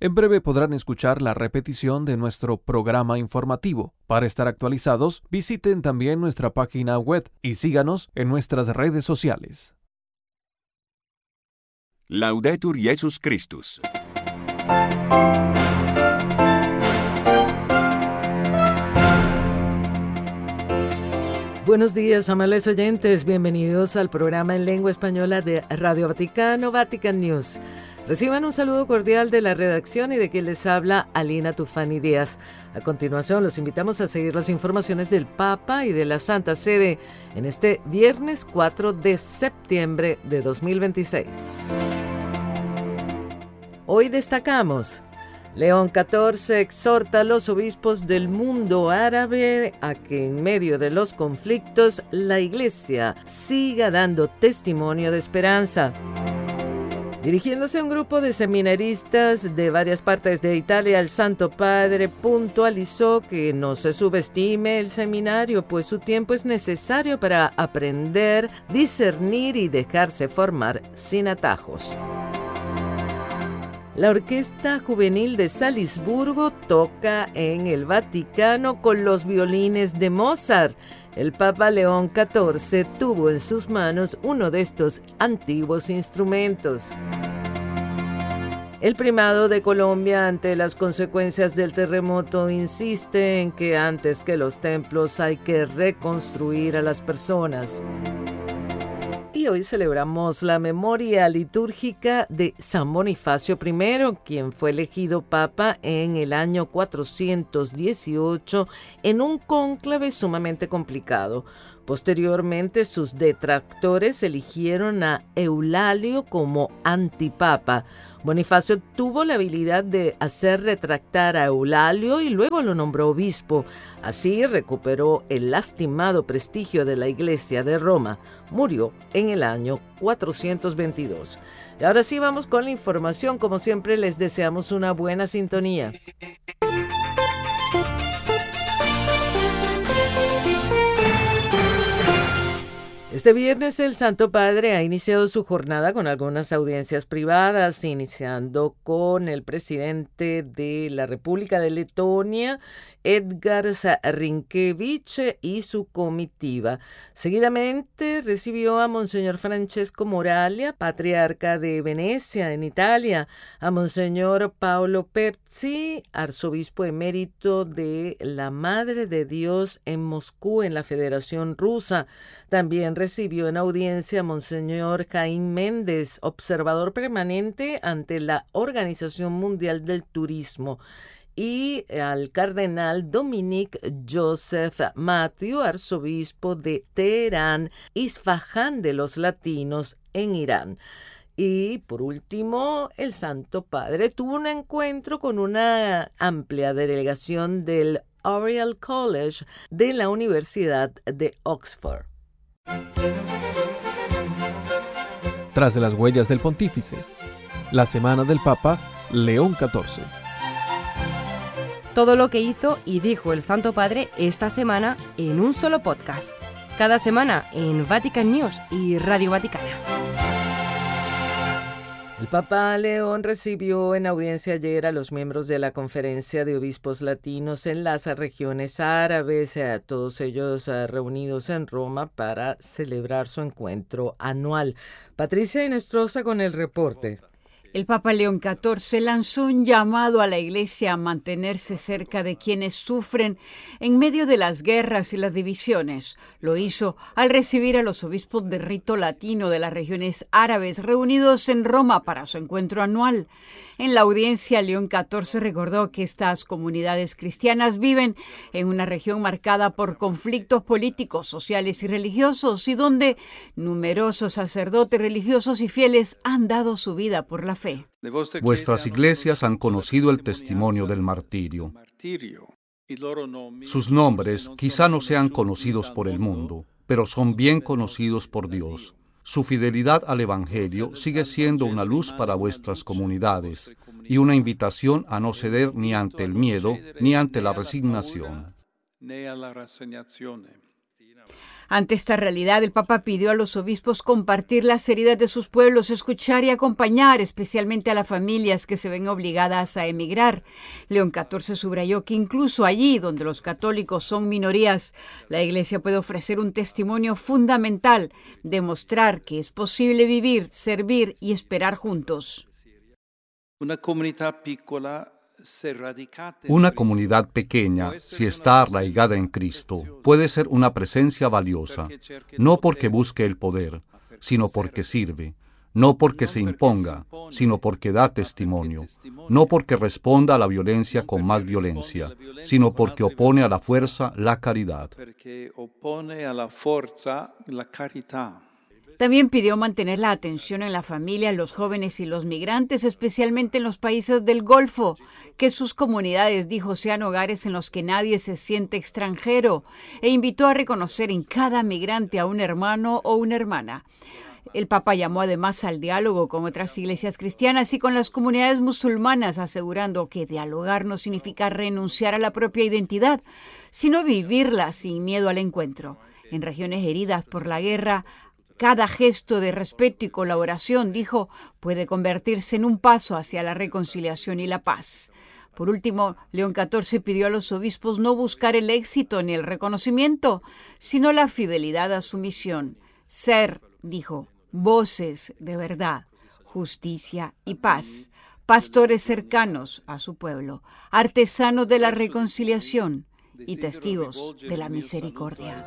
En breve podrán escuchar la repetición de nuestro programa informativo. Para estar actualizados, visiten también nuestra página web y síganos en nuestras redes sociales. Laudetur Jesus Christus. Buenos días, amables oyentes. Bienvenidos al programa en lengua española de Radio Vaticano, Vatican News. Reciban un saludo cordial de la redacción y de quien les habla, Alina Tufani Díaz. A continuación, los invitamos a seguir las informaciones del Papa y de la Santa Sede en este viernes 4 de septiembre de 2026. Hoy destacamos: León XIV exhorta a los obispos del mundo árabe a que en medio de los conflictos la Iglesia siga dando testimonio de esperanza. Dirigiéndose a un grupo de seminaristas de varias partes de Italia, el Santo Padre puntualizó que no se subestime el seminario, pues su tiempo es necesario para aprender, discernir y dejarse formar sin atajos. La Orquesta Juvenil de Salisburgo toca en el Vaticano con los violines de Mozart. El Papa León XIV tuvo en sus manos uno de estos antiguos instrumentos. El primado de Colombia ante las consecuencias del terremoto insiste en que antes que los templos hay que reconstruir a las personas. Y hoy celebramos la memoria litúrgica de San Bonifacio I, quien fue elegido papa en el año 418 en un cónclave sumamente complicado. Posteriormente, sus detractores eligieron a Eulalio como antipapa. Bonifacio tuvo la habilidad de hacer retractar a Eulalio y luego lo nombró obispo. Así recuperó el lastimado prestigio de la Iglesia de Roma. Murió en el año 422. Y ahora sí vamos con la información. Como siempre, les deseamos una buena sintonía. Este viernes el Santo Padre ha iniciado su jornada con algunas audiencias privadas, iniciando con el presidente de la República de Letonia, Edgars Rinkēvičs, y su comitiva. Seguidamente recibió a Monseñor Francesco Moralia, patriarca de Venecia, en Italia, a Monseñor Paolo Pezzi, arzobispo emérito de la Madre de Dios en Moscú, en la Federación Rusa. También recibió en audiencia a Monseñor Jaime Méndez, observador permanente ante la Organización Mundial del Turismo, y al cardenal Dominique Joseph Matthew, arzobispo de Teherán, Isfahán de los latinos en Irán. Y por último, el Santo Padre tuvo un encuentro con una amplia delegación del Oriel College de la Universidad de Oxford. Tras las huellas del pontífice, la semana del Papa León XIV. Todo lo que hizo y dijo el Santo Padre esta semana en un solo podcast. Cada semana en Vatican News y Radio Vaticana. El Papa León recibió en audiencia ayer a los miembros de la Conferencia de Obispos Latinos en las regiones árabes, todos ellos reunidos en Roma para celebrar su encuentro anual. Patricia Inestrosa con el reporte. El Papa León XIV lanzó un llamado a la Iglesia a mantenerse cerca de quienes sufren en medio de las guerras y las divisiones. Lo hizo al recibir a los obispos de rito latino de las regiones árabes reunidos en Roma para su encuentro anual. En la audiencia, León XIV recordó que estas comunidades cristianas viven en una región marcada por conflictos políticos, sociales y religiosos, y donde numerosos sacerdotes religiosos y fieles han dado su vida por la fe. Vuestras iglesias han conocido el testimonio del martirio. Sus nombres quizá no sean conocidos por el mundo, pero son bien conocidos por Dios. Su fidelidad al Evangelio sigue siendo una luz para vuestras comunidades y una invitación a no ceder ni ante el miedo ni ante la resignación. Ante esta realidad, el Papa pidió a los obispos compartir las heridas de sus pueblos, escuchar y acompañar, especialmente a las familias que se ven obligadas a emigrar. León XIV subrayó que incluso allí, donde los católicos son minorías, la Iglesia puede ofrecer un testimonio fundamental, demostrar que es posible vivir, servir y esperar juntos. Una comunidad pequeña, si está arraigada en Cristo, puede ser una presencia valiosa, no porque busque el poder, sino porque sirve, no porque se imponga, sino porque da testimonio, no porque responda a la violencia con más violencia, sino porque opone a la fuerza la caridad. También pidió mantener la atención en la familia, los jóvenes y los migrantes, especialmente en los países del Golfo, que sus comunidades, dijo, sean hogares en los que nadie se siente extranjero, e invitó a reconocer en cada migrante a un hermano o una hermana. El Papa llamó además al diálogo con otras iglesias cristianas y con las comunidades musulmanas, asegurando que dialogar no significa renunciar a la propia identidad, sino vivirla sin miedo al encuentro. En regiones heridas por la guerra, cada gesto de respeto y colaboración, dijo, puede convertirse en un paso hacia la reconciliación y la paz. Por último, León XIV pidió a los obispos no buscar el éxito ni el reconocimiento, sino la fidelidad a su misión. Ser, dijo, voces de verdad, justicia y paz, pastores cercanos a su pueblo, artesanos de la reconciliación y testigos de la misericordia.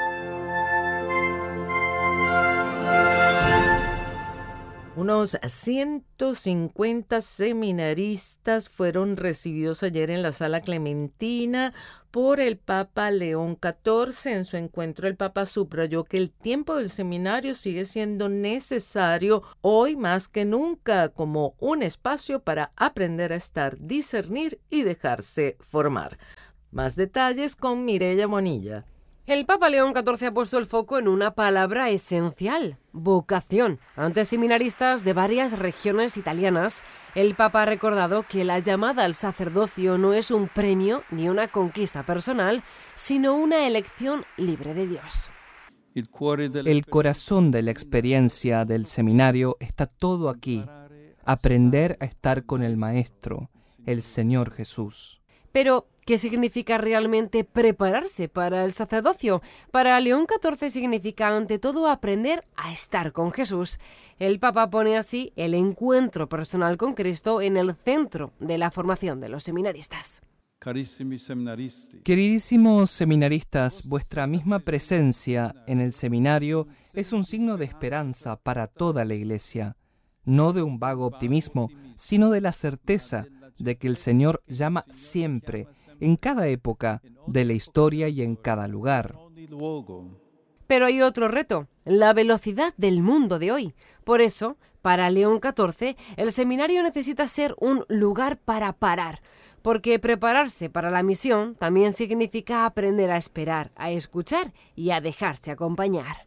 Unos 150 seminaristas fueron recibidos ayer en la Sala Clementina por el Papa León XIV. En su encuentro, el Papa subrayó que el tiempo del seminario sigue siendo necesario hoy más que nunca como un espacio para aprender a estar, discernir y dejarse formar. Más detalles con Mireya Monilla. El Papa León XIV ha puesto el foco en una palabra esencial: vocación. Ante seminaristas de varias regiones italianas, el Papa ha recordado que la llamada al sacerdocio no es un premio ni una conquista personal, sino una elección libre de Dios. El corazón de la experiencia del seminario está todo aquí: aprender a estar con el Maestro, el Señor Jesús. Pero, ¿qué significa realmente prepararse para el sacerdocio? Para León XIV significa ante todo aprender a estar con Jesús. El Papa pone así el encuentro personal con Cristo en el centro de la formación de los seminaristas. Queridísimos seminaristas, vuestra misma presencia en el seminario es un signo de esperanza para toda la Iglesia, no de un vago optimismo, sino de la certeza de que el Señor llama siempre, en cada época de la historia y en cada lugar. Pero hay otro reto: la velocidad del mundo de hoy. Por eso, para León XIV, el seminario necesita ser un lugar para parar, porque prepararse para la misión también significa aprender a esperar, a escuchar y a dejarse acompañar.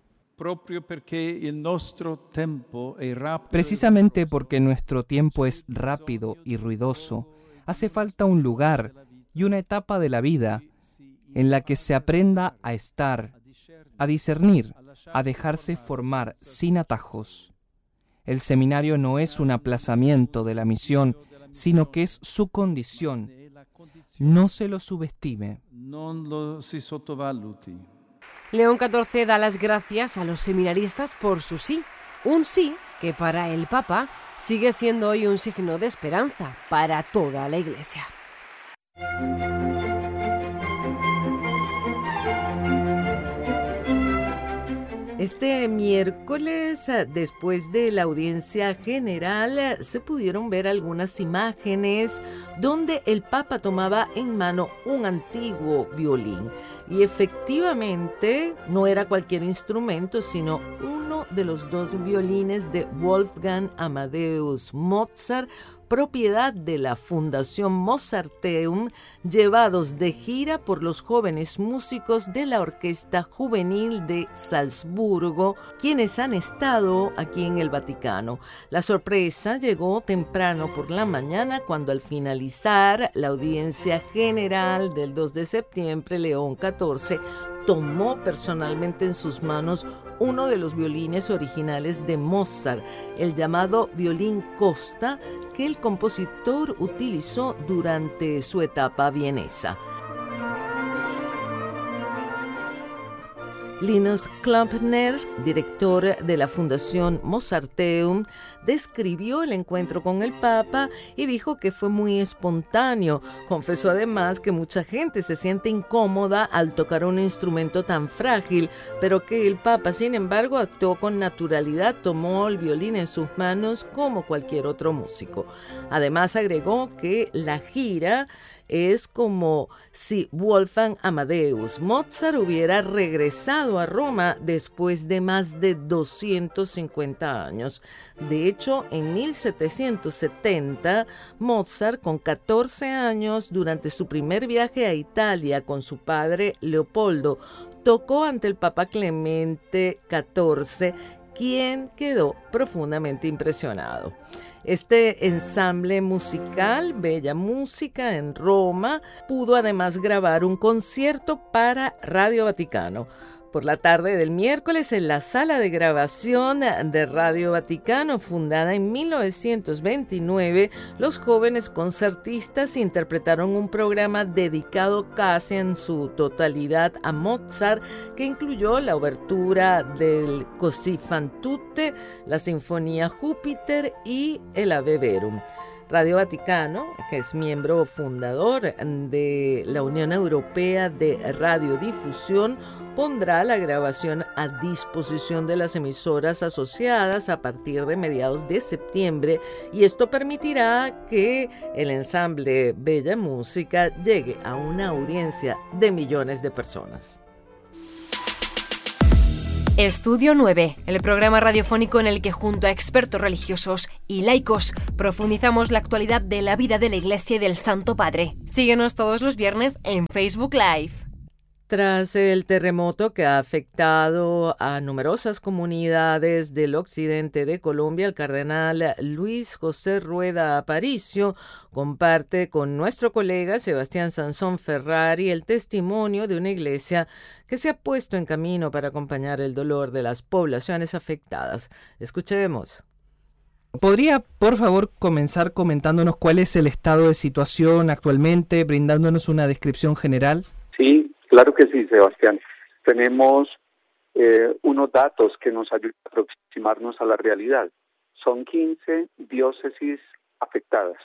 Precisamente porque nuestro tiempo es rápido y ruidoso, hace falta un lugar y una etapa de la vida en la que se aprenda a estar, a discernir, a dejarse formar sin atajos. El seminario no es un aplazamiento de la misión, sino que es su condición. No se lo subestime. León XIV da las gracias a los seminaristas por su sí, un sí que para el Papa sigue siendo hoy un signo de esperanza para toda la Iglesia. Este miércoles, después de la audiencia general, se pudieron ver algunas imágenes donde el Papa tomaba en mano un antiguo violín. Y efectivamente no era cualquier instrumento, sino uno de los dos violines de Wolfgang Amadeus Mozart, propiedad de la Fundación Mozarteum, llevados de gira por los jóvenes músicos de la Orquesta Juvenil de Salzburgo, quienes han estado aquí en el Vaticano. La sorpresa llegó temprano por la mañana cuando al finalizar la audiencia general del 2 de septiembre, León XIV tomó personalmente en sus manos uno de los violines originales de Mozart, el llamado violín Costa, que el compositor utilizó durante su etapa vienesa. Linus Klampner, director de la Fundación Mozarteum, describió el encuentro con el Papa y dijo que fue muy espontáneo. Confesó además que mucha gente se siente incómoda al tocar un instrumento tan frágil, pero que el Papa, sin embargo, actuó con naturalidad, tomó el violín en sus manos como cualquier otro músico. Además, agregó que la gira es como si Wolfgang Amadeus Mozart hubiera regresado a Roma después de más de 250 años. De hecho, en 1770, Mozart, con 14 años, durante su primer viaje a Italia con su padre Leopoldo, tocó ante el Papa Clemente XIV, quien quedó profundamente impresionado. Este ensamble musical, Bella Música, en Roma, pudo además grabar un concierto para Radio Vaticano. Por la tarde del miércoles, en la sala de grabación de Radio Vaticano, fundada en 1929, los jóvenes concertistas interpretaron un programa dedicado casi en su totalidad a Mozart, que incluyó la obertura del Così fan tutte, la Sinfonía Júpiter y el Ave Verum. Radio Vaticano, que es miembro fundador de la Unión Europea de Radiodifusión, pondrá la grabación a disposición de las emisoras asociadas a partir de mediados de septiembre, y esto permitirá que el ensamble Bella Música llegue a una audiencia de millones de personas. Estudio 9, el programa radiofónico en el que junto a expertos religiosos y laicos profundizamos la actualidad de la vida de la Iglesia y del Santo Padre. Síguenos todos los viernes en Facebook Live. Tras el terremoto que ha afectado a numerosas comunidades del occidente de Colombia, el cardenal Luis José Rueda Aparicio comparte con nuestro colega Sebastián Sansón Ferrari el testimonio de una iglesia que se ha puesto en camino para acompañar el dolor de las poblaciones afectadas. Escuchemos. ¿Podría, por favor, comenzar comentándonos cuál es el estado de situación actualmente, brindándonos una descripción general? Sí, claro que sí, Sebastián. Tenemos unos datos que nos ayudan a aproximarnos a la realidad. Son 15 diócesis afectadas,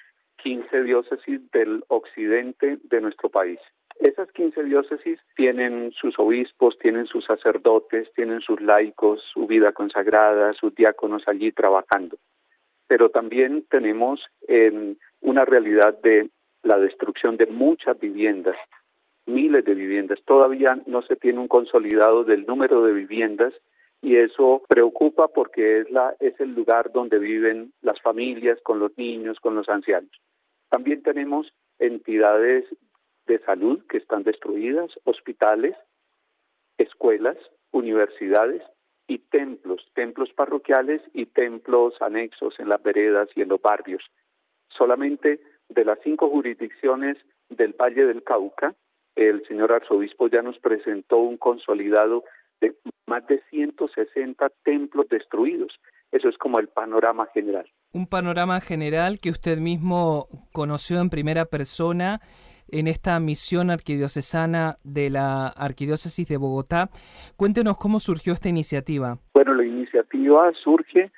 15 diócesis del occidente de nuestro país. Esas 15 diócesis tienen sus obispos, tienen sus sacerdotes, tienen sus laicos, su vida consagrada, sus diáconos allí trabajando. Pero también tenemos una realidad de la destrucción de muchas viviendas, miles de viviendas. Todavía no se tiene un consolidado del número de viviendas y eso preocupa porque es el lugar donde viven las familias con los niños, con los ancianos. También tenemos entidades de salud que están destruidas, hospitales, escuelas, universidades y templos parroquiales y templos anexos en las veredas y en los barrios. Solamente de las 5 jurisdicciones del Valle del Cauca, el señor arzobispo ya nos presentó un consolidado de más de 160 templos destruidos. Eso es como el panorama general. Un panorama general que usted mismo conoció en primera persona en esta misión arquidiocesana de la Arquidiócesis de Bogotá. Cuéntenos cómo surgió esta iniciativa. Bueno, la iniciativa surge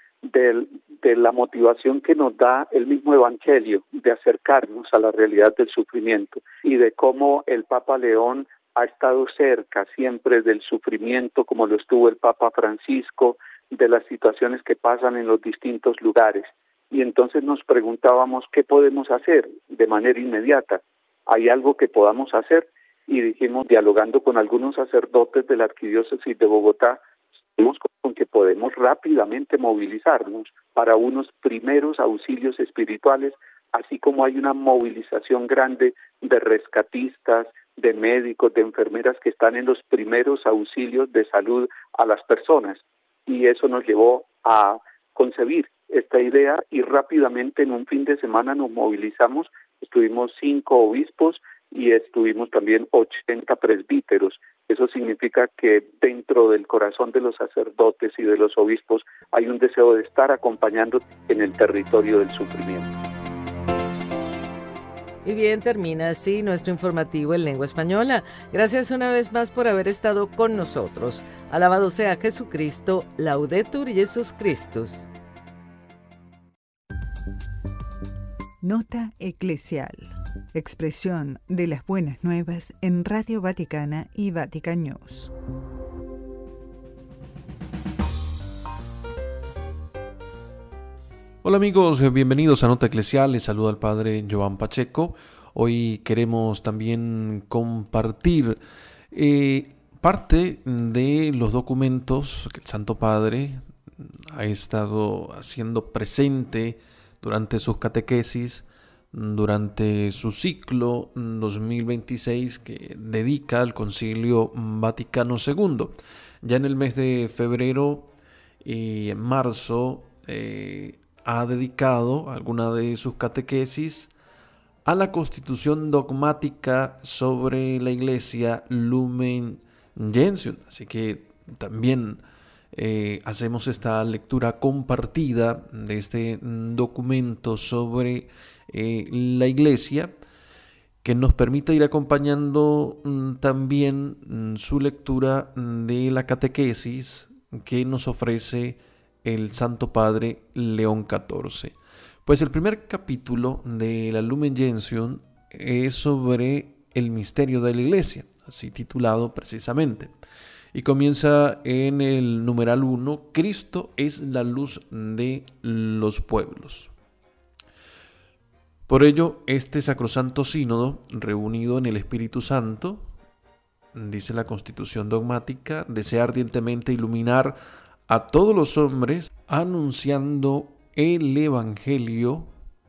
de la motivación que nos da el mismo Evangelio de acercarnos a la realidad del sufrimiento y de cómo el Papa León ha estado cerca siempre del sufrimiento, como lo estuvo el Papa Francisco, de las situaciones que pasan en los distintos lugares. Y entonces nos preguntábamos qué podemos hacer de manera inmediata. ¿Hay algo que podamos hacer? Y dijimos, dialogando con algunos sacerdotes de la Arquidiócesis de Bogotá, hemos con que podemos rápidamente movilizarnos para unos primeros auxilios espirituales, así como hay una movilización grande de rescatistas, de médicos, de enfermeras que están en los primeros auxilios de salud a las personas. Y eso nos llevó a concebir esta idea y rápidamente en un fin de semana nos movilizamos. Estuvimos 5 obispos y estuvimos también 80 presbíteros. Eso significa que dentro del corazón de los sacerdotes y de los obispos hay un deseo de estar acompañando en el territorio del sufrimiento. Y bien, termina así nuestro informativo en lengua española. Gracias una vez más por haber estado con nosotros. Alabado sea Jesucristo, Laudetur Jesus Christus. Nota eclesial. Expresión de las buenas nuevas en Radio Vaticana y Vatican News. Hola amigos, bienvenidos a Nota Eclesial. Les saluda el Padre Joan Pacheco. Hoy queremos también compartir parte de los documentos que el Santo Padre ha estado haciendo presente durante sus catequesis, durante su ciclo 2026 que dedica al Concilio Vaticano II. Ya en el mes de febrero y en marzo ha dedicado alguna de sus catequesis a la constitución dogmática sobre la Iglesia Lumen Gentium. Así que también hacemos esta lectura compartida de este documento sobre la Iglesia, que nos permite ir acompañando también su lectura de la catequesis que nos ofrece el Santo Padre León XIV. Pues el primer capítulo de la Lumen Gentium es sobre el misterio de la Iglesia, así titulado precisamente. Y comienza en el numeral 1, Cristo es la luz de los pueblos. Por ello, este sacrosanto sínodo, reunido en el Espíritu Santo, dice la Constitución dogmática, desea ardientemente iluminar a todos los hombres, anunciando el Evangelio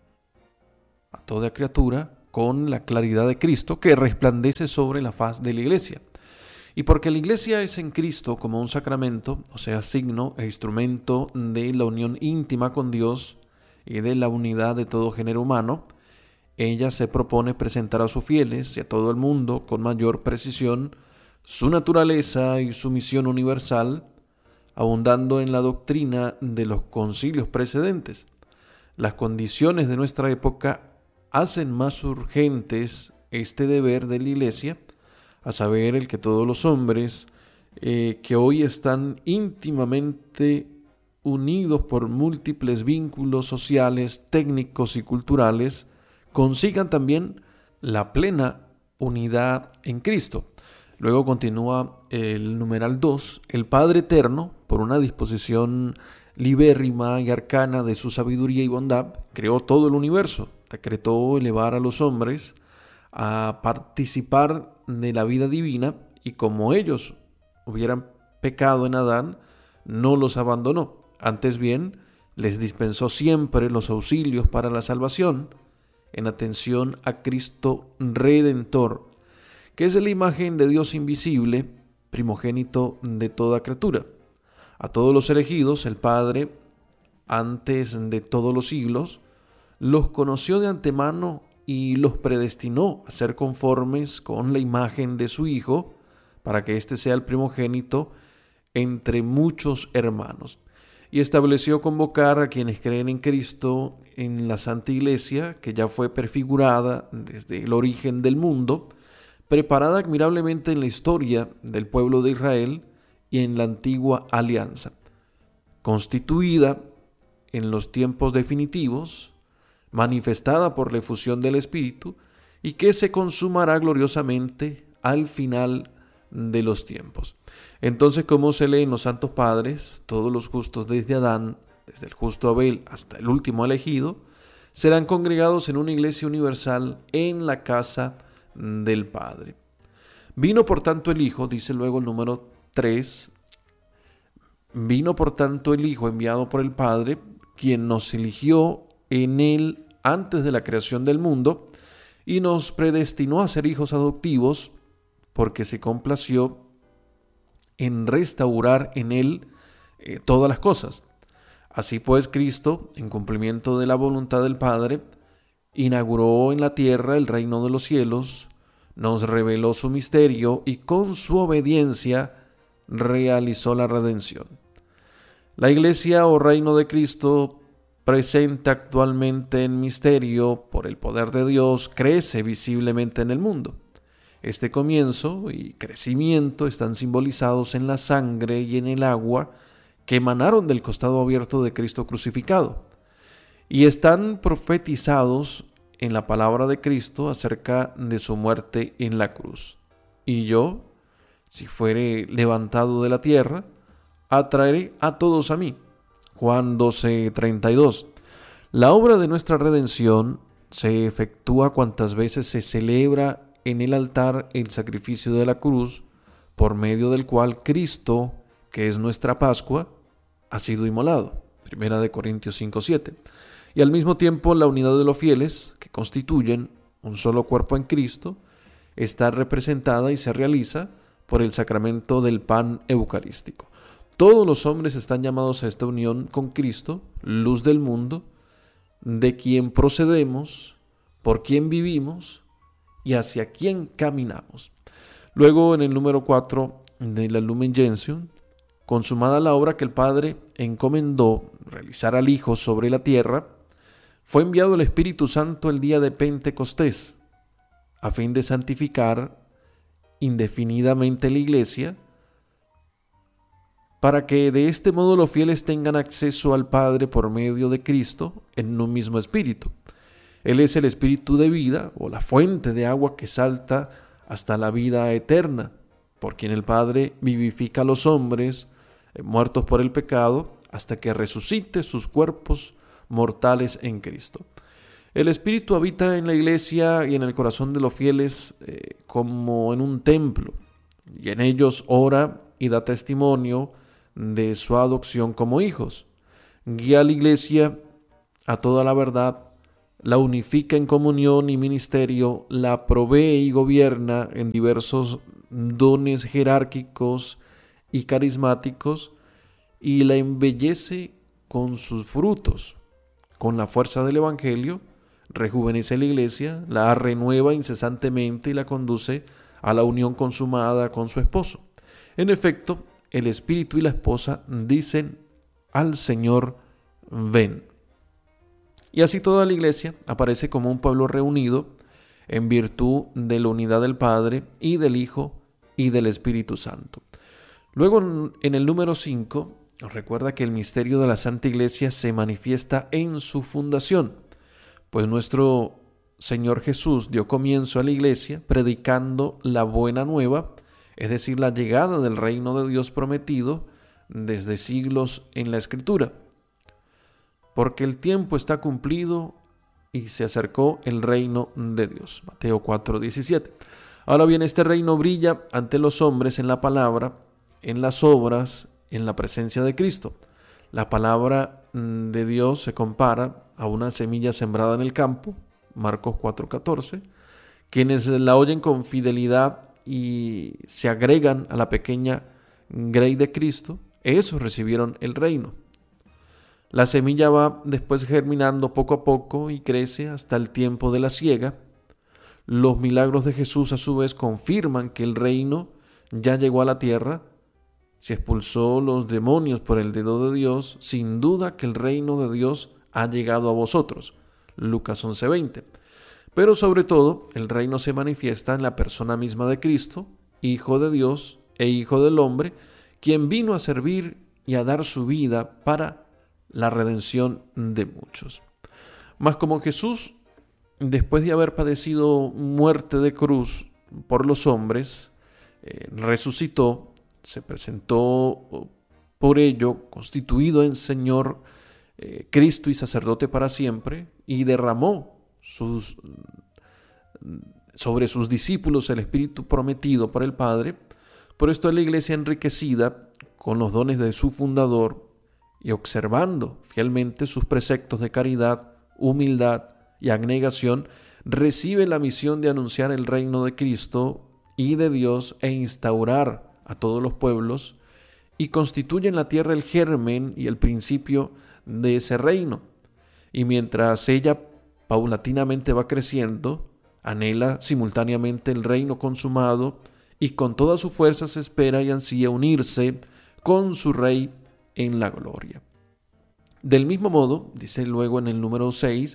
a toda criatura con la claridad de Cristo que resplandece sobre la faz de la Iglesia. Y porque la Iglesia es en Cristo como un sacramento, o sea, signo e instrumento de la unión íntima con Dios y de la unidad de todo género humano, ella se propone presentar a sus fieles y a todo el mundo con mayor precisión su naturaleza y su misión universal, abundando en la doctrina de los concilios precedentes. Las condiciones de nuestra época hacen más urgentes este deber de la Iglesia, a saber, el que todos los hombres que hoy están íntimamente unidos por múltiples vínculos sociales, técnicos y culturales, consigan también la plena unidad en Cristo. Luego continúa el numeral 2, el Padre Eterno, por una disposición libérrima y arcana de su sabiduría y bondad, creó todo el universo, decretó elevar a los hombres a participar de la vida divina y como ellos hubieran pecado en Adán, no los abandonó. Antes bien, les dispensó siempre los auxilios para la salvación en atención a Cristo Redentor, que es la imagen de Dios invisible, primogénito de toda criatura. A todos los elegidos, el Padre, antes de todos los siglos, los conoció de antemano y los predestinó a ser conformes con la imagen de su Hijo, para que éste sea el primogénito entre muchos hermanos. Y estableció convocar a quienes creen en Cristo en la Santa Iglesia, que ya fue prefigurada desde el origen del mundo, preparada admirablemente en la historia del pueblo de Israel y en la antigua alianza, constituida en los tiempos definitivos, manifestada por la efusión del Espíritu y que se consumará gloriosamente al final de los tiempos. Entonces, como se lee en los Santos Padres, todos los justos desde Adán, desde el justo Abel hasta el último elegido, serán congregados en una iglesia universal en la casa del Padre. Vino por tanto el Hijo, dice luego el número 3, Vino por tanto el Hijo enviado por el Padre, quien nos eligió en Él antes de la creación del mundo y nos predestinó a ser hijos adoptivos porque se complació en restaurar en Él todas las cosas. Así pues, Cristo, en cumplimiento de la voluntad del Padre, inauguró en la tierra el reino de los cielos, nos reveló su misterio y con su obediencia realizó la redención. La Iglesia o reino de Cristo, presente actualmente en misterio por el poder de Dios, crece visiblemente en el mundo. Este comienzo y crecimiento están simbolizados en la sangre y en el agua que emanaron del costado abierto de Cristo crucificado, y están profetizados en la palabra de Cristo acerca de su muerte en la cruz. Y yo, si fuere levantado de la tierra, atraeré a todos a mí. Juan 12:32. La obra de nuestra redención se efectúa cuantas veces se celebra en el altar el sacrificio de la cruz, por medio del cual Cristo, que es nuestra Pascua, ha sido inmolado. 1 Corintios 5:7. Y al mismo tiempo la unidad de los fieles, que constituyen un solo cuerpo en Cristo, está representada y se realiza por el sacramento del pan eucarístico. Todos los hombres están llamados a esta unión con Cristo, luz del mundo, de quien procedemos, por quien vivimos y hacia quien caminamos. Luego, en el número 4 de la Lumen Gentium, consumada la obra que el Padre encomendó realizar al Hijo sobre la tierra, fue enviado el Espíritu Santo el día de Pentecostés, a fin de santificar indefinidamente la Iglesia, para que de este modo los fieles tengan acceso al Padre por medio de Cristo en un mismo Espíritu. Él es el Espíritu de vida, o la fuente de agua que salta hasta la vida eterna, por quien el Padre vivifica a los hombres muertos por el pecado, hasta que resucite sus cuerpos mortales en Cristo. El Espíritu habita en la Iglesia y en el corazón de los fieles como en un templo, y en ellos ora y da testimonio de su adopción como hijos. Guía a la Iglesia a toda la verdad, la unifica en comunión y ministerio, la provee y gobierna en diversos dones jerárquicos y carismáticos, y la embellece con sus frutos. Con la fuerza del Evangelio, rejuvenece la Iglesia, la renueva incesantemente y la conduce a la unión consumada con su esposo. En efecto, el Espíritu y la esposa dicen al Señor: ven. Y así toda la Iglesia aparece como un pueblo reunido en virtud de la unidad del Padre y del Hijo y del Espíritu Santo. Luego, en el número 5, nos recuerda que el misterio de la Santa Iglesia se manifiesta en su fundación, pues nuestro Señor Jesús dio comienzo a la Iglesia predicando la buena nueva, es decir, la llegada del reino de Dios prometido desde siglos en la Escritura. Porque el tiempo está cumplido y se acercó el reino de Dios. Mateo 4:17. Ahora bien, este reino brilla ante los hombres en la palabra, en las obras, en la presencia de Cristo. La palabra de Dios se compara a una semilla sembrada en el campo, Marcos 4:14. Quienes la oyen con fidelidad y se agregan a la pequeña grey de Cristo, esos recibieron el reino. La semilla va después germinando poco a poco y crece hasta el tiempo de la siega. Los milagros de Jesús a su vez confirman que el reino ya llegó a la tierra. Se expulsó los demonios por el dedo de Dios. Sin duda que el reino de Dios ha llegado a vosotros. Lucas 11:20. Pero sobre todo, el reino se manifiesta en la persona misma de Cristo, Hijo de Dios e Hijo del hombre, quien vino a servir y a dar su vida para la redención de muchos. Mas como Jesús, después de haber padecido muerte de cruz por los hombres, resucitó, se presentó por ello constituido en Señor Cristo y sacerdote para siempre, y derramó sobre sus discípulos el Espíritu prometido por el Padre. Por esto es la Iglesia enriquecida con los dones de su fundador y observando fielmente sus preceptos de caridad, humildad y abnegación, recibe la misión de anunciar el reino de Cristo y de Dios e instaurar a todos los pueblos, y constituye en la tierra el germen y el principio de ese reino. Y mientras ella paulatinamente va creciendo, anhela simultáneamente el reino consumado y con todas sus fuerzas espera y ansía unirse con su rey en la gloria. Del mismo modo, dice luego en el número 6,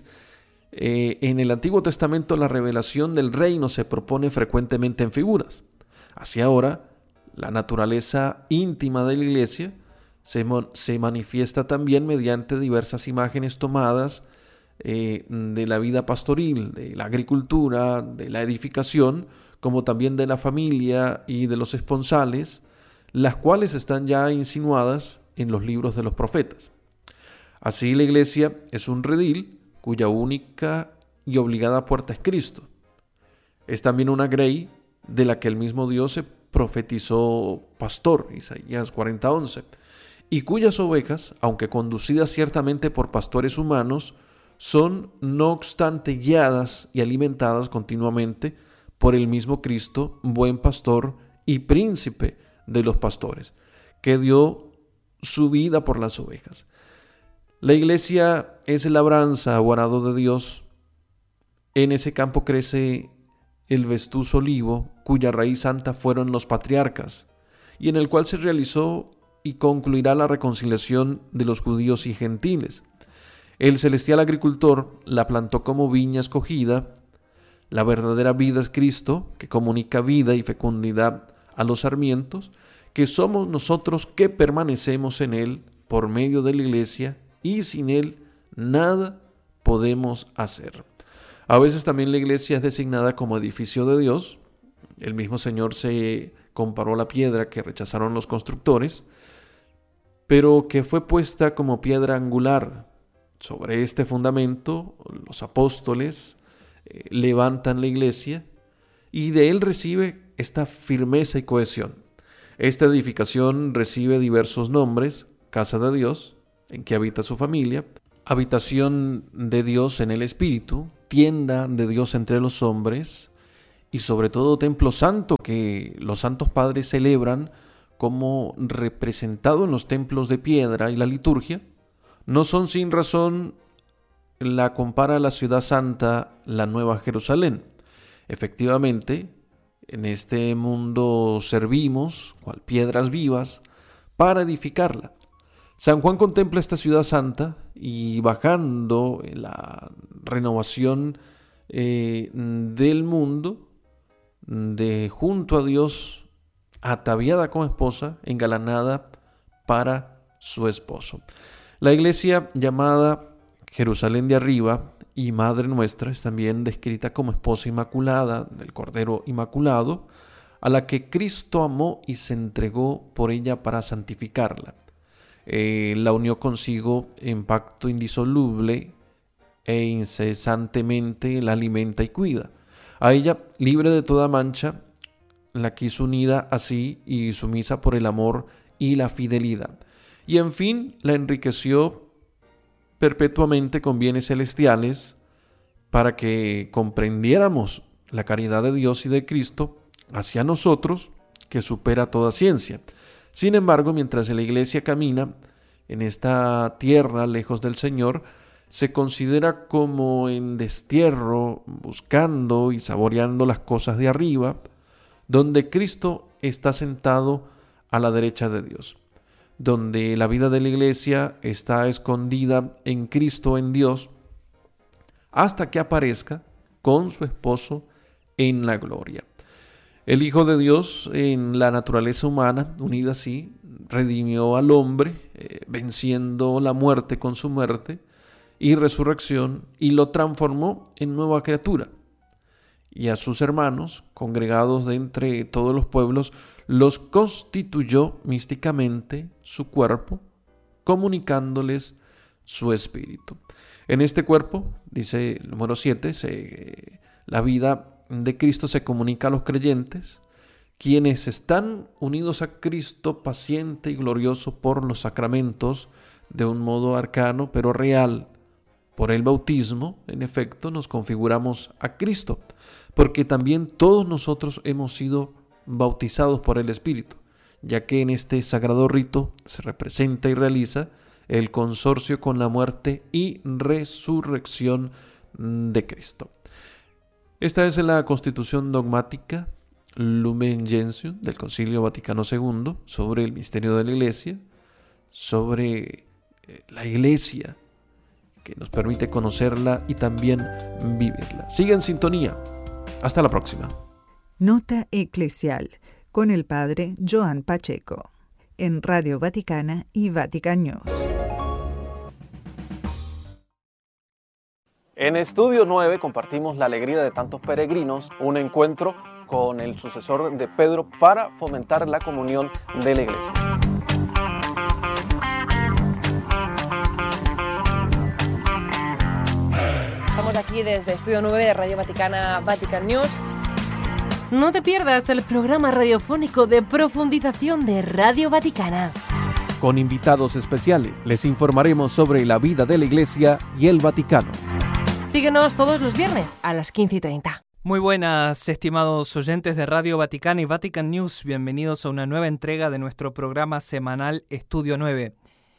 en el Antiguo Testamento la revelación del reino se propone frecuentemente en figuras. Así ahora, la naturaleza íntima de la Iglesia se manifiesta también mediante diversas imágenes tomadas de la vida pastoril, de la agricultura, de la edificación, como también de la familia y de los esponsales, las cuales están ya insinuadas en los libros de los profetas. Así la Iglesia es un redil cuya única y obligada puerta es Cristo. Es también una grey de la que el mismo Dios se profetizó pastor, Isaías 40:11, y cuyas ovejas, aunque conducidas ciertamente por pastores humanos, son no obstante guiadas y alimentadas continuamente por el mismo Cristo, buen pastor y príncipe de los pastores, que dio su vida por las ovejas. La Iglesia es el labranza o arado de Dios. En ese campo crece el vestusto olivo, cuya raíz santa fueron los patriarcas, y en el cual se realizó y concluirá la reconciliación de los judíos y gentiles. El celestial agricultor la plantó como viña escogida. La verdadera vida es Cristo, que comunica vida y fecundidad a los sarmientos, que somos nosotros que permanecemos en Él por medio de la Iglesia, y sin Él nada podemos hacer. A veces también la Iglesia es designada como edificio de Dios. El mismo Señor se comparó a la piedra que rechazaron los constructores, pero que fue puesta como piedra angular. Sobre este fundamento, los apóstoles levantan la Iglesia y de él recibe esta firmeza y cohesión. Esta edificación recibe diversos nombres: casa de Dios, en que habita su familia; habitación de Dios en el Espíritu; tienda de Dios entre los hombres; y sobre todo templo santo, que los santos padres celebran como representado en los templos de piedra y la liturgia. No son sin razón la compara a la ciudad santa, la Nueva Jerusalén. Efectivamente, en este mundo servimos, cual piedras vivas, para edificarla. San Juan contempla esta ciudad santa y, bajando en la renovación del mundo, de junto a Dios, ataviada como esposa, engalanada para su esposo. La Iglesia, llamada Jerusalén de arriba y Madre nuestra, es también descrita como esposa inmaculada del Cordero Inmaculado, a la que Cristo amó y se entregó por ella para santificarla. La unió consigo en pacto indisoluble e incesantemente la alimenta y cuida. A ella, libre de toda mancha, la quiso unida así y sumisa por el amor y la fidelidad. Y en fin, la enriqueció perpetuamente con bienes celestiales para que comprendiéramos la caridad de Dios y de Cristo hacia nosotros, que supera toda ciencia. Sin embargo, mientras la Iglesia camina en esta tierra lejos del Señor, se considera como en destierro, buscando y saboreando las cosas de arriba, donde Cristo está sentado a la derecha de Dios, donde la vida de la Iglesia está escondida en Cristo, en Dios, hasta que aparezca con su esposo en la gloria. El Hijo de Dios, en la naturaleza humana, unida así, redimió al hombre, venciendo la muerte con su muerte y resurrección, y lo transformó en nueva criatura. Y a sus hermanos, congregados de entre todos los pueblos, los constituyó místicamente su cuerpo, comunicándoles su espíritu. En este cuerpo, dice el número 7, la vida de Cristo se comunica a los creyentes, Quienes están unidos a Cristo, paciente y glorioso por los sacramentos, de un modo arcano pero real, por el bautismo, en efecto, nos configuramos a Cristo, porque también todos nosotros hemos sido bautizados por el Espíritu, ya que en este sagrado rito se representa y realiza el consorcio con la muerte y resurrección de Cristo. Esta es la Constitución dogmática Lumen Gentium del Concilio Vaticano II sobre el misterio de la Iglesia, sobre la Iglesia, que nos permite conocerla y también vivirla. Sigue en sintonía. Hasta la próxima. Nota eclesial con el padre Joan Pacheco en Radio Vaticana y Vatican News. En Estudio 9 compartimos la alegría de tantos peregrinos, un encuentro con el sucesor de Pedro para fomentar la comunión de la Iglesia. Estamos aquí desde Estudio 9 de Radio Vaticana, Vatican News. No te pierdas el programa radiofónico de profundización de Radio Vaticana. Con invitados especiales les informaremos sobre la vida de la Iglesia y el Vaticano. Síguenos todos los viernes a las 15:30. Muy buenas, estimados oyentes de Radio Vaticana y Vatican News. Bienvenidos a una nueva entrega de nuestro programa semanal Estudio 9.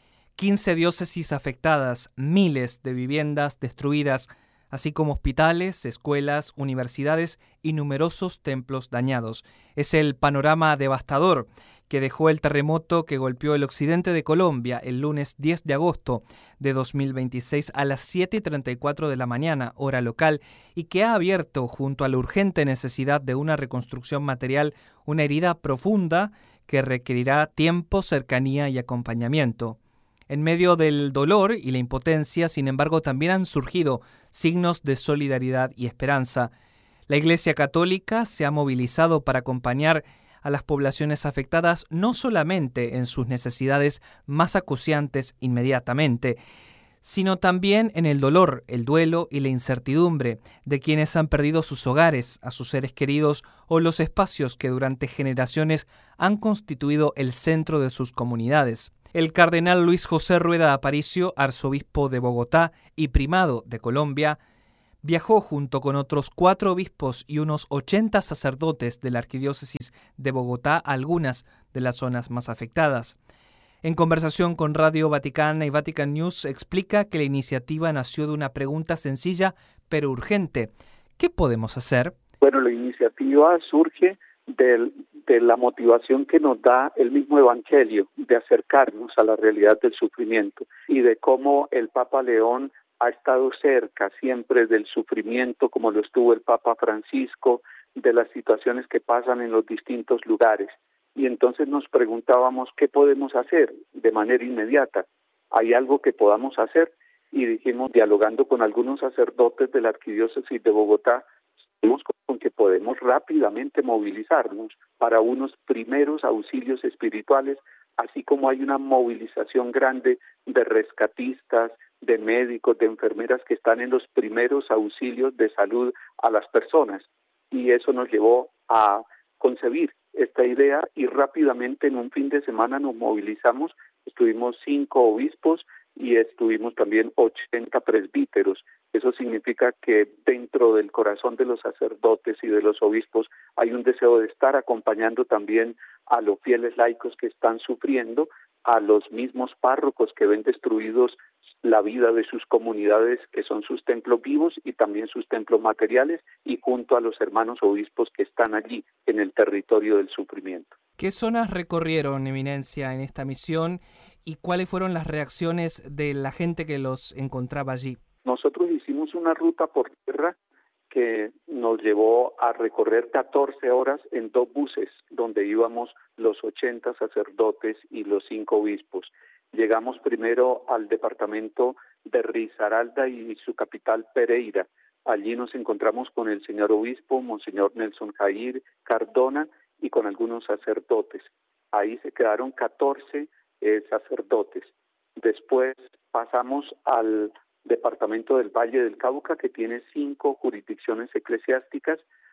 15 diócesis afectadas, miles de viviendas destruidas, así como hospitales, escuelas, universidades y numerosos templos dañados. Es el panorama devastador que dejó el terremoto que golpeó el occidente de Colombia el lunes 10 de agosto de 2026 a las 7:34 de la mañana, hora local, y que ha abierto, junto a la urgente necesidad de una reconstrucción material, una herida profunda que requerirá tiempo, cercanía y acompañamiento. En medio del dolor y la impotencia, sin embargo, también han surgido signos de solidaridad y esperanza. La Iglesia Católica se ha movilizado para acompañar a las poblaciones afectadas no solamente en sus necesidades más acuciantes inmediatamente, sino también en el dolor, el duelo y la incertidumbre de quienes han perdido sus hogares, a sus seres queridos o los espacios que durante generaciones han constituido el centro de sus comunidades. El cardenal Luis José Rueda Aparicio, arzobispo de Bogotá y primado de Colombia, viajó junto con otros 4 obispos y unos 80 sacerdotes de la arquidiócesis de Bogotá a algunas de las zonas más afectadas. En conversación con Radio Vaticana y Vatican News, explica que la iniciativa nació de una pregunta sencilla pero urgente. ¿Qué podemos hacer? Bueno, la iniciativa surge de la motivación que nos da el mismo Evangelio de acercarnos a la realidad del sufrimiento y de cómo el Papa León ha estado cerca siempre del sufrimiento, como lo estuvo el Papa Francisco, de las situaciones que pasan en los distintos lugares. Y entonces nos preguntábamos qué podemos hacer de manera inmediata. ¿Hay algo que podamos hacer? Y dijimos, dialogando con algunos sacerdotes de la arquidiócesis de Bogotá, vimos con que podemos rápidamente movilizarnos para unos primeros auxilios espirituales, así como hay una movilización grande de rescatistas, de médicos, de enfermeras que están en los primeros auxilios de salud a las personas. Y eso nos llevó a concebir esta idea y rápidamente en un fin de semana nos movilizamos. Estuvimos 5 obispos y estuvimos también 80 presbíteros. Eso significa que dentro del corazón de los sacerdotes y de los obispos hay un deseo de estar acompañando también a los fieles laicos que están sufriendo, a los mismos párrocos que ven destruidos la vida de sus comunidades, que son sus templos vivos y también sus templos materiales, y junto a los hermanos obispos que están allí en el territorio del sufrimiento. ¿Qué zonas recorrieron, Eminencia, en esta misión y cuáles fueron las reacciones de la gente que los encontraba allí? Nosotros hicimos una ruta por tierra que nos llevó a recorrer 14 horas en 2 buses, donde íbamos los 80 sacerdotes y los 5 obispos. Llegamos primero al departamento de Risaralda y su capital Pereira. Allí nos encontramos con el señor obispo, Monseñor Nelson Jair Cardona, y con algunos sacerdotes. Ahí se quedaron 14 sacerdotes. Después pasamos al departamento del Valle del Cauca, que tiene 5 jurisdicciones eclesiásticas.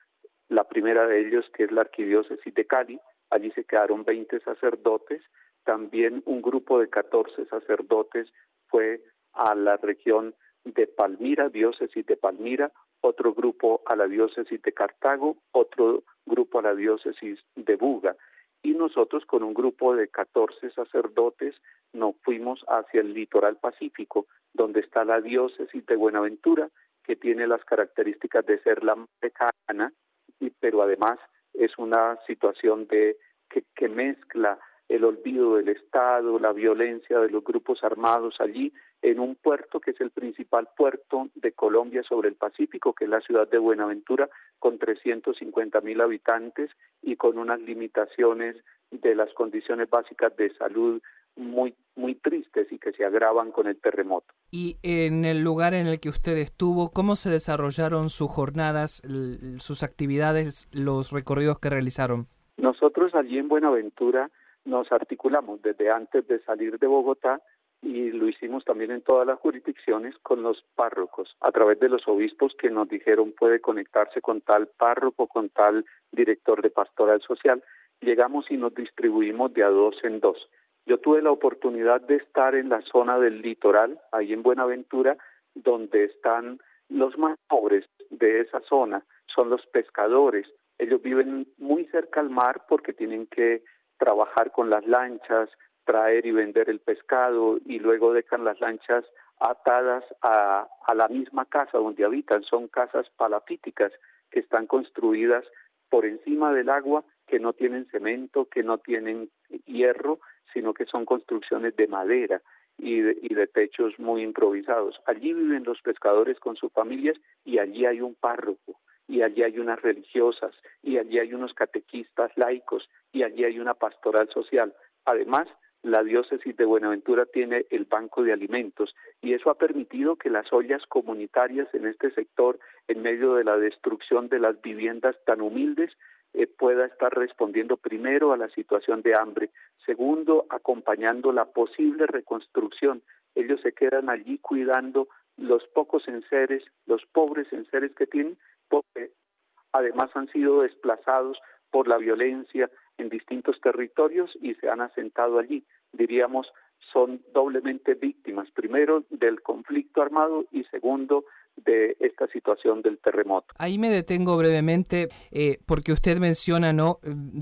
La primera de ellos, que es la Arquidiócesis de Cali, allí se quedaron 20 sacerdotes. También un grupo de 14 sacerdotes fue a la región de Palmira, diócesis de Palmira, otro grupo a la diócesis de Cartago, otro grupo a la diócesis de Buga. Y nosotros con un grupo de 14 sacerdotes nos fuimos hacia el litoral pacífico, donde está la diócesis de Buenaventura, que tiene las características de ser la más cercana, pero además es una situación que mezcla el olvido del Estado, la violencia de los grupos armados allí, en un puerto que es el principal puerto de Colombia sobre el Pacífico, que es la ciudad de Buenaventura, con 350.000 habitantes y con unas limitaciones de las condiciones básicas de salud muy tristes y que se agravan con el terremoto. Y en el lugar en el que usted estuvo, ¿cómo se desarrollaron sus jornadas, sus actividades, los recorridos que realizaron? Nosotros allí en Buenaventura nos articulamos desde antes de salir de Bogotá y lo hicimos también en todas las jurisdicciones con los párrocos, a través de los obispos que nos dijeron puede conectarse con tal párroco, con tal director de pastoral social. Llegamos y nos distribuimos de a dos en dos. Yo tuve la oportunidad de estar en la zona del litoral, ahí en Buenaventura, donde están los más pobres de esa zona, son los pescadores. Ellos viven muy cerca al mar porque tienen que trabajar con las lanchas, traer y vender el pescado y luego dejan las lanchas atadas a la misma casa donde habitan. Son casas palafíticas que están construidas por encima del agua, que no tienen cemento, que no tienen hierro, sino que son construcciones de madera y de techos muy improvisados. Allí viven los pescadores con sus familias y allí hay un párroco, y allí hay unas religiosas, y allí hay unos catequistas laicos, y allí hay una pastoral social. Además, la diócesis de Buenaventura tiene el banco de alimentos, y eso ha permitido que las ollas comunitarias en este sector, en medio de la destrucción de las viviendas tan humildes, pueda estar respondiendo primero a la situación de hambre, segundo, acompañando la posible reconstrucción. Ellos se quedan allí cuidando los pocos enseres, los pobres enseres que tienen, porque además han sido desplazados por la violencia en distintos territorios y se han asentado allí. Diríamos, son doblemente víctimas, primero del conflicto armado y segundo de esta situación del terremoto. Ahí me detengo brevemente porque usted menciona, ¿no?,